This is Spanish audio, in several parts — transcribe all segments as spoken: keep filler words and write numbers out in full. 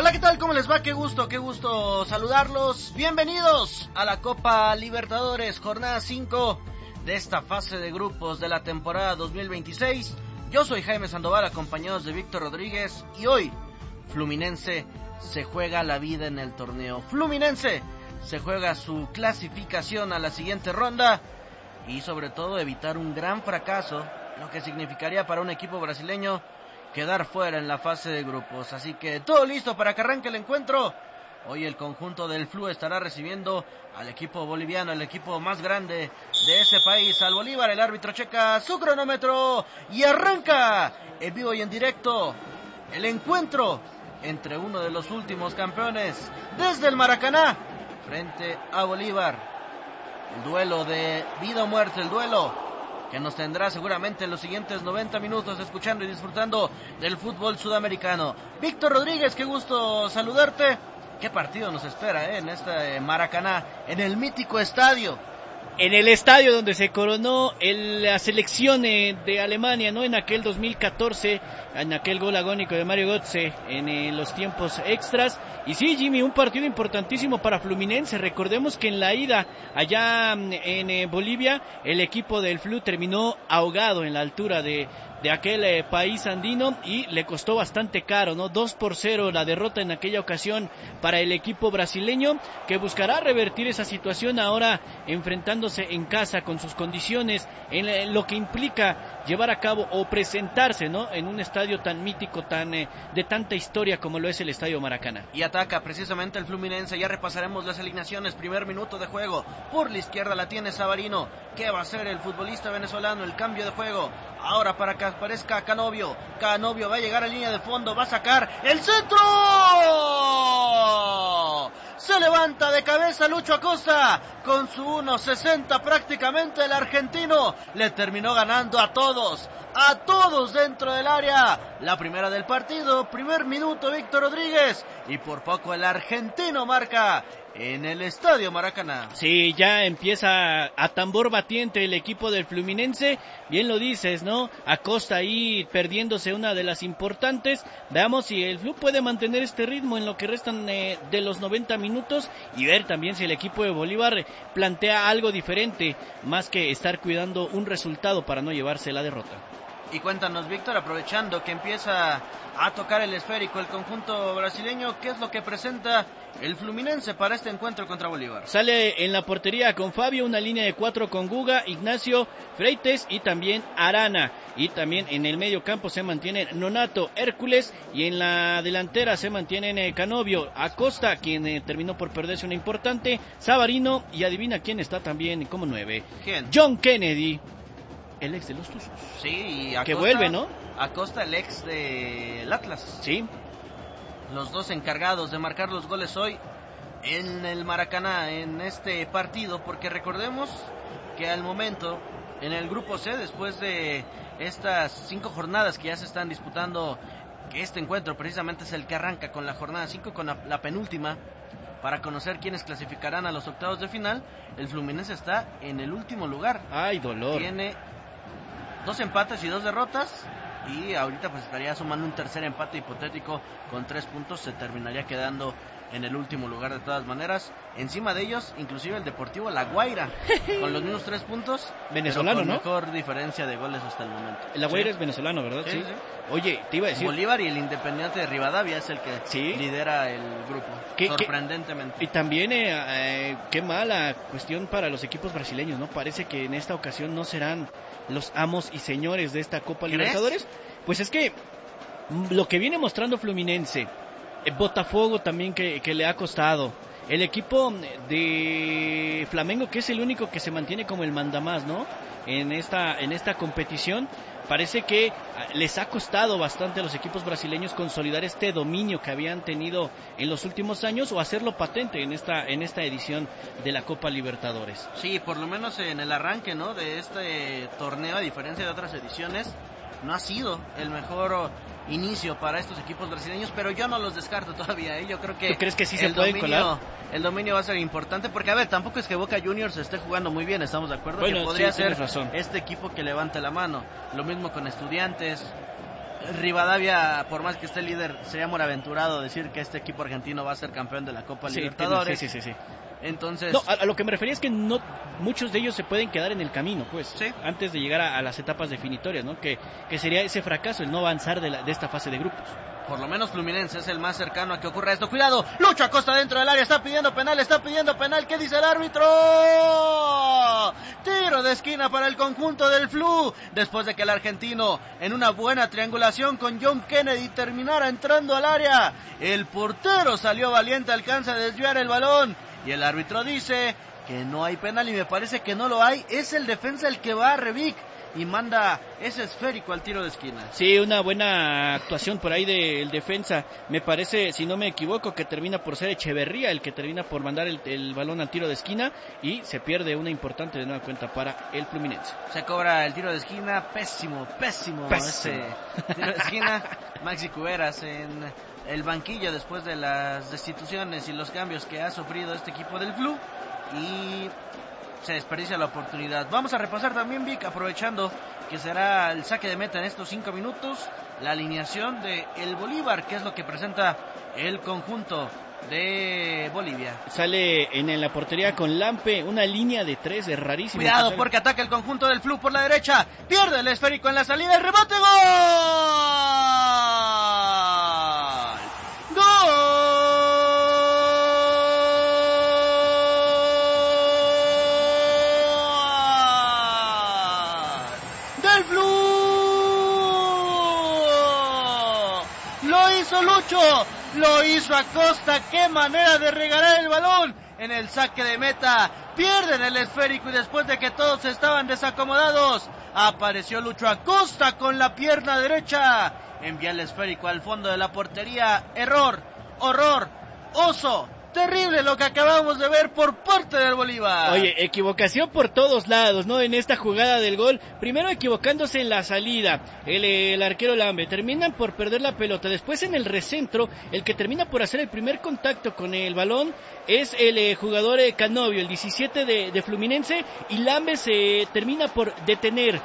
Hola, ¿qué tal? ¿Cómo les va? Qué gusto, qué gusto saludarlos. Bienvenidos a la Copa Libertadores, jornada cinco de esta fase de grupos de la temporada dos mil veintiséis. Yo soy Jaime Sandoval, acompañados de Víctor Rodríguez, y hoy Fluminense se juega la vida en el torneo. Fluminense se juega su clasificación a la siguiente ronda y sobre todo evitar un gran fracaso, lo que significaría para un equipo brasileño quedar fuera en la fase de grupos. Así que todo listo para que arranque el encuentro. Hoy el conjunto del Flu estará recibiendo al equipo boliviano, el equipo más grande de ese país, al Bolívar. El árbitro checa su cronómetro y arranca en vivo y en directo el encuentro entre uno de los últimos campeones desde el Maracaná frente a Bolívar. El duelo de vida o muerte, el duelo que nos tendrá seguramente en los siguientes noventa minutos escuchando y disfrutando del fútbol sudamericano. Víctor Rodríguez, qué gusto saludarte. ¿Qué partido nos espera eh, en este Maracaná, en el mítico estadio? En el estadio donde se coronó el, la selección eh, de Alemania, ¿no? En aquel dos mil catorce, en aquel gol agónico de Mario Götze en eh, los tiempos extras. Y sí, Jimmy, un partido importantísimo para Fluminense. Recordemos que en la ida allá en eh, Bolivia, el equipo del Flu terminó ahogado en la altura de, de aquel eh, país andino y le costó bastante caro, ¿no? dos por cero la derrota en aquella ocasión para el equipo brasileño, que buscará revertir esa situación ahora enfrentándose en casa con sus condiciones, en lo que implica llevar a cabo o presentarse, ¿no? En un estadio tan mítico, tan eh, de tanta historia como lo es el Estadio Maracaná. Y ataca precisamente el Fluminense. Ya repasaremos las alineaciones. Primer minuto de juego. Por la izquierda la tiene Savarino. ¿Qué va a hacer el futbolista venezolano? El cambio de juego. Ahora para que aparezca Canovio. Canovio va a llegar a línea de fondo. Va a sacar el centro. Se levanta de cabeza Lucho Acosta. Con su uno sesenta prácticamente el argentino le terminó ganando a todos. A todos dentro del área. La primera del partido. Primer minuto, Víctor Rodríguez. Y por poco el argentino marca en el Estadio Maracaná. Sí, ya empieza a tambor batiente el equipo del Fluminense. Bien lo dices, ¿no? Acosta ahí perdiéndose una de las importantes. Veamos si el Flu puede mantener este ritmo en lo que restan eh, de los noventa minutos y ver también si el equipo de Bolívar plantea algo diferente, más que estar cuidando un resultado para no llevarse la derrota. Y cuéntanos, Víctor, aprovechando que empieza a tocar el esférico el conjunto brasileño, ¿qué es lo que presenta el Fluminense para este encuentro contra Bolívar? Sale en la portería con Fabio, una línea de cuatro con Guga, Ignacio, Freites y también Arana. Y también en el medio campo se mantienen Nonato, Hércules, y en la delantera se mantienen eh, Canovio, Acosta, quien eh, terminó por perderse una importante, Savarino, y adivina quién está también como nueve. ¿Quién? John Kennedy. El ex de los Tuzos. Sí, y Acosta, que vuelve, ¿no? Acosta, el ex del Atlas. Sí. Los dos encargados de marcar los goles hoy en el Maracaná, en este partido, porque recordemos que al momento, en el grupo C, después de estas cinco jornadas que ya se están disputando, que este encuentro precisamente es el que arranca con la jornada cinco, con la, la penúltima, para conocer quiénes clasificarán a los octavos de final, el Fluminense está en el último lugar. ¡Ay, dolor! Tiene dos empates y dos derrotas, y ahorita pues estaría sumando un tercer empate hipotético con tres puntos, se terminaría quedando en el último lugar de todas maneras. Encima de ellos, inclusive el Deportivo La Guaira, con los mismos tres puntos, venezolano, pero con ¿no? mejor diferencia de goles hasta el momento. La Guaira sí. es venezolano, ¿verdad? Sí, sí. sí. Oye, te iba a decir... Bolívar y el Independiente de Rivadavia es el que ¿sí? lidera el grupo, ¿Qué, sorprendentemente. Qué, y también, eh, eh, qué mala cuestión para los equipos brasileños, ¿no? Parece que en esta ocasión no serán los amos y señores de esta Copa Libertadores. Pues es que lo que viene mostrando Fluminense, eh, Botafogo también que, que le ha costado, el equipo de Flamengo, que es el único que se mantiene como el mandamás, ¿no? En esta, en esta competición, parece que les ha costado bastante a los equipos brasileños consolidar este dominio que habían tenido en los últimos años o hacerlo patente en esta, en esta edición de la Copa Libertadores. Sí, por lo menos en el arranque, ¿no?, de este torneo, a diferencia de otras ediciones, no ha sido el mejor inicio para estos equipos brasileños, pero yo no los descarto todavía, ¿eh? Yo creo que... ¿Tú crees que sí el se pueden dominio, colar? El dominio va a ser importante, porque, a ver, tampoco es que Boca Juniors esté jugando muy bien, ¿estamos de acuerdo? Bueno, que podría sí, ser razón. este equipo que levante la mano. Lo mismo con Estudiantes, Rivadavia, por más que esté líder, sería muy aventurado decir que este equipo argentino va a ser campeón de la Copa sí, Libertadores. Sí, sí, sí, sí. Entonces, no, a, a lo que me refería es que no muchos de ellos se pueden quedar en el camino, pues, ¿sí? antes de llegar a, a las etapas definitorias, ¿no? Que, que sería ese fracaso, el no avanzar de, la, de esta fase de grupos. Por lo menos Fluminense es el más cercano a que ocurra esto. ¡Cuidado! Lucho Acosta dentro del área, está pidiendo penal, está pidiendo penal. ¿Qué dice el árbitro? Tiro de esquina para el conjunto del Flu. Después de que el argentino, en una buena triangulación con John Kennedy, terminara entrando al área, el portero salió valiente, alcanza a desviar el balón. Y el árbitro dice que no hay penal y me parece que no lo hay. Es el defensa el que va a Rebic y manda ese esférico al tiro de esquina. Sí, una buena actuación por ahí del defensa. Me parece, si no me equivoco, que termina por ser Echeverría el que termina por mandar el, el balón al tiro de esquina y se pierde una importante de nueva cuenta para el Fluminense. Se cobra el tiro de esquina, pésimo, pésimo, pésimo. Ese tiro de esquina. Maxi Cuberas en el banquillo después de las destituciones y los cambios que ha sufrido este equipo del Flu y se desperdicia la oportunidad. Vamos a repasar también, Vic, aprovechando que será el saque de meta en estos cinco minutos, la alineación de el Bolívar, que es lo que presenta el conjunto de Bolivia. Sale en la portería con Lampe, una línea de tres, es rarísimo. Cuidado porque ataca el conjunto del Flu por la derecha, pierde el esférico en la salida, el rebote, ¡gol! ¡Gol! Lucho, lo hizo Acosta, qué manera de regalar el balón en el saque de meta, pierden el esférico y después de que todos estaban desacomodados, apareció Lucho Acosta con la pierna derecha, envía el esférico al fondo de la portería, error, horror, oso, terrible lo que acabamos de ver por parte del Bolívar. Oye, equivocación por todos lados, ¿no? En esta jugada del gol, primero equivocándose en la salida, el, el arquero Lambe, terminan por perder la pelota, después en el recentro, el que termina por hacer el primer contacto con el balón es el eh, jugador eh, Canovio, el diecisiete de, de Fluminense, y Lambe se termina por detener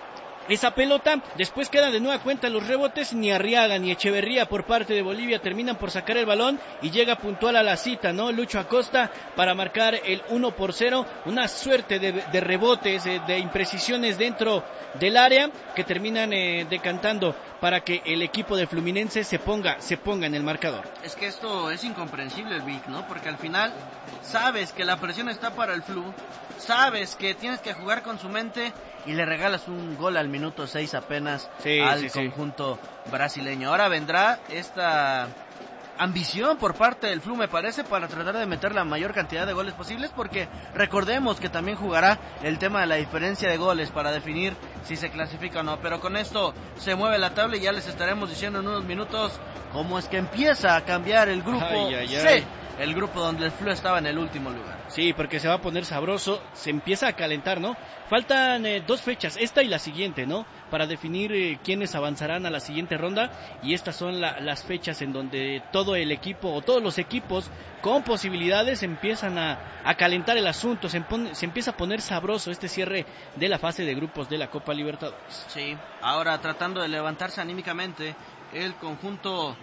esa pelota, después quedan de nueva cuenta los rebotes, ni Arriaga ni Echeverría por parte de Bolivia terminan por sacar el balón y llega puntual a la cita, ¿no? Lucho Acosta para marcar el uno por cero, una suerte de, de rebotes, de, de imprecisiones dentro del área que terminan eh, decantando para que el equipo de Fluminense se ponga, se ponga en el marcador. Es que esto es incomprensible, Vic, ¿no? Porque al final sabes que la presión está para el Flu, sabes que tienes que jugar con su mente y le regalas un gol al minuto seis apenas sí, al sí, conjunto sí. brasileño. Ahora vendrá esta ambición por parte del Flu, me parece, para tratar de meter la mayor cantidad de goles posibles, porque recordemos que también jugará el tema de la diferencia de goles para definir si se clasifica o no, pero con esto se mueve la tabla y ya les estaremos diciendo en unos minutos cómo es que empieza a cambiar el grupo ay, ay, C, ay. el grupo donde el Flu estaba en el último lugar. Sí, porque se va a poner sabroso, se empieza a calentar, ¿no? Faltan eh, dos fechas, esta y la siguiente, ¿no? Para definir eh, quiénes avanzarán a la siguiente ronda, y estas son la, las fechas en donde todo el equipo, o todos los equipos con posibilidades empiezan a, a calentar el asunto, se, pone, se empieza a poner sabroso este cierre de la fase de grupos de la Copa Libertadores. Sí, ahora tratando de levantarse anímicamente el conjunto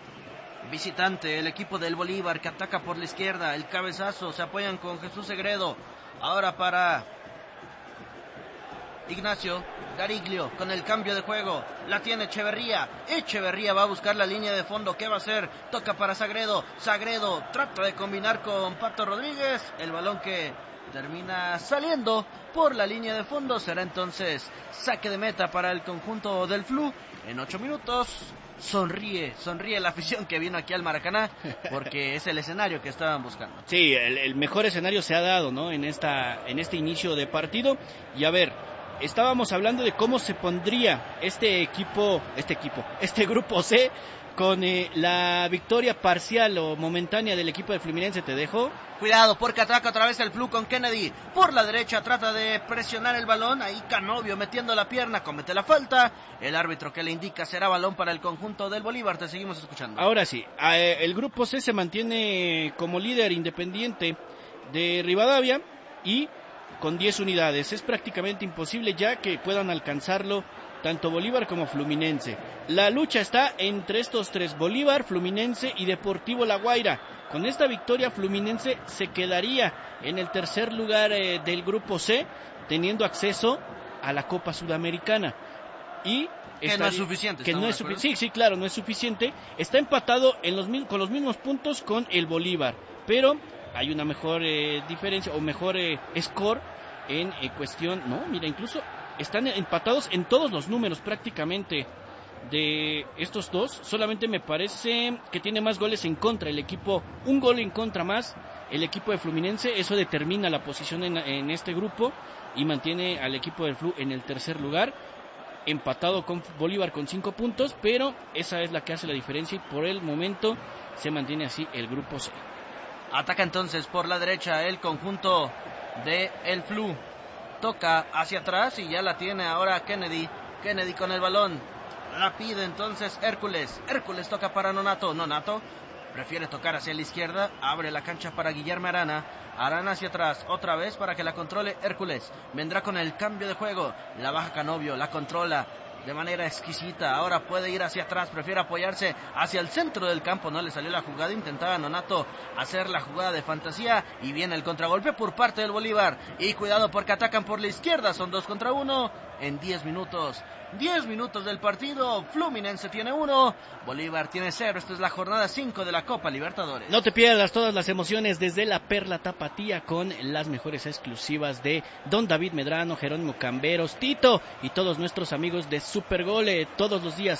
visitante, el equipo del Bolívar que ataca por la izquierda, el cabezazo, se apoyan con Jesús Segredo, ahora para Ignacio Gariglio con el cambio de juego, la tiene Echeverría, Echeverría va a buscar la línea de fondo, ¿qué va a hacer? Toca para Sagredo, Sagredo trata de combinar con Pato Rodríguez, el balón que termina saliendo por la línea de fondo, será entonces saque de meta para el conjunto del Flu en ocho minutos. Sonríe, sonríe la afición que vino aquí al Maracaná, porque es el escenario que estaban buscando. Sí, el, el mejor escenario se ha dado, ¿no? En esta, en este inicio de partido. Y a ver, estábamos hablando de cómo se pondría este equipo, este equipo, este grupo C, con eh, la victoria parcial o momentánea del equipo de Fluminense. ¿Te dejo? Cuidado porque atraca otra vez el Flu con Kennedy, por la derecha trata de presionar el balón, ahí Canovio metiendo la pierna, comete la falta, el árbitro que le indica será balón para el conjunto del Bolívar, te seguimos escuchando. Ahora sí, eh, el grupo C se mantiene como líder independiente de Rivadavia y con diez unidades, es prácticamente imposible ya que puedan alcanzarlo tanto Bolívar como Fluminense. La lucha está entre estos tres, Bolívar, Fluminense y Deportivo La Guaira. Con esta victoria Fluminense se quedaría en el tercer lugar eh, del grupo C, teniendo acceso a la Copa Sudamericana. Y que estaría, no es suficiente. Que no es sufi- sí, sí, claro, no es suficiente. Está empatado en los, con los mismos puntos con el Bolívar, pero hay una mejor eh, diferencia o mejor eh, score en eh, cuestión. No, mira, incluso están empatados en todos los números prácticamente de estos dos. Solamente me parece que tiene más goles en contra el equipo, un gol en contra más el equipo de Fluminense. Eso determina la posición en, en este grupo y mantiene al equipo del Flu en el tercer lugar, empatado con Bolívar con cinco puntos, pero esa es la que hace la diferencia y por el momento se mantiene así el grupo C. Ataca entonces por la derecha el conjunto de el Flu, toca hacia atrás y ya la tiene ahora Kennedy, Kennedy con el balón, la pide entonces Hércules, Hércules toca para Nonato, Nonato prefiere tocar hacia la izquierda, abre la cancha para Guillermo Arana, Arana hacia atrás, otra vez para que la controle Hércules, vendrá con el cambio de juego, la baja Canovio, la controla de manera exquisita, ahora puede ir hacia atrás, prefiere apoyarse hacia el centro del campo, no le salió la jugada, intentaba Nonato hacer la jugada de fantasía y viene el contragolpe por parte del Bolívar, y cuidado porque atacan por la izquierda, son dos contra uno en diez minutos. diez minutos del partido, Fluminense tiene uno, Bolívar tiene cero. Esta es la jornada cinco de la Copa Libertadores. No te pierdas todas las emociones desde la Perla Tapatía con las mejores exclusivas de Don David Medrano, Jerónimo Camberos, Tito y todos nuestros amigos de Supergole todos los días.